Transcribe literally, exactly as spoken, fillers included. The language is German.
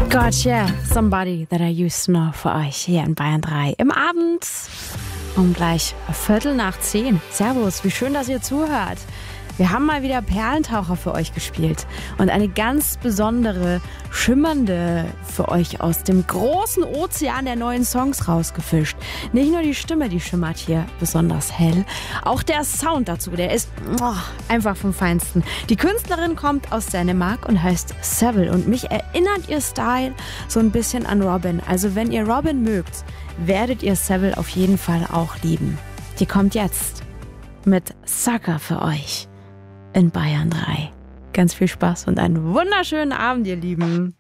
Gotcha, Somebody That I Used to Know für euch hier in Bayern drei im Abend um gleich Viertel nach zehn. Servus, wie schön, dass ihr zuhört. Wir haben mal wieder Perlentaucher für euch gespielt und eine ganz besondere, schimmernde für euch aus dem großen Ozean der neuen Songs rausgefischt. Nicht nur die Stimme, die schimmert hier besonders hell, auch der Sound dazu, der ist oh, einfach vom Feinsten. Die Künstlerin kommt aus Dänemark und heißt Seville und mich erinnert ihr Style so ein bisschen an Robin. Also wenn ihr Robin mögt, werdet ihr Seville auf jeden Fall auch lieben. Die kommt jetzt mit Sucker für euch in Bayern drei. Ganz viel Spaß und einen wunderschönen Abend, ihr Lieben.